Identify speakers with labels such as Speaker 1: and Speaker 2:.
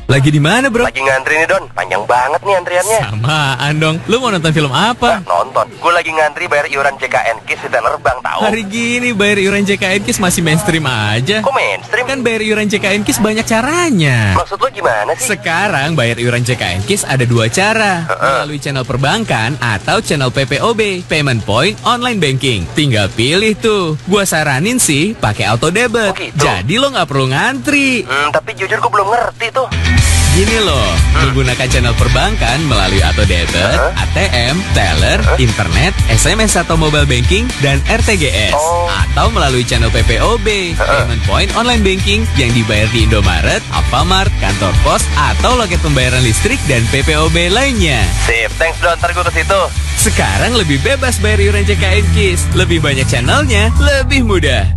Speaker 1: Lagi di mana, bro?
Speaker 2: Lagi ngantri nih, Don. Panjang banget nih antriannya.
Speaker 1: Samaan dong. Lu mau nonton film apa?
Speaker 2: Nonton. Gue lagi ngantri bayar iuran JKN KIS di Teller Bank, tahu.
Speaker 1: Hari gini bayar iuran JKN KIS masih mainstream aja.
Speaker 2: Kok mainstream?
Speaker 1: Kan bayar iuran JKN KIS banyak caranya.
Speaker 2: Maksud lo gimana sih?
Speaker 1: Sekarang bayar iuran JKN KIS ada dua cara. Melalui channel perbankan atau channel PPOB, Payment Point Online Banking. Tinggal pilih tuh. Gua saranin sih pakai auto debit.
Speaker 2: Oh gitu?
Speaker 1: Jadi lo nggak perlu ngantri.
Speaker 2: Tapi jujur gue belum ngerti tuh.
Speaker 1: Gini loh, menggunakan channel perbankan melalui auto debit, ATM, teller, internet, SMS atau mobile banking, dan RTGS. Atau melalui channel PPOB, Payment Point Online Banking yang dibayar di Indomaret, Alfamart, kantor pos, atau loket pembayaran listrik dan PPOB lainnya.
Speaker 2: Sip, thanks Don, ntar gue ke situ.
Speaker 1: Sekarang lebih bebas bayar iuran JKN KIS, lebih banyak channelnya, lebih mudah.